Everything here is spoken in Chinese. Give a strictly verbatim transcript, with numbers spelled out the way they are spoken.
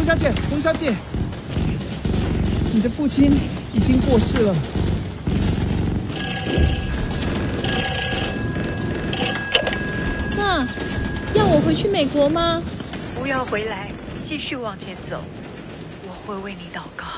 小姐，洪小姐，你的父亲已经过世了。 爸，要我回去美国吗？ 不要回来，继续往前走，我会为你祷告。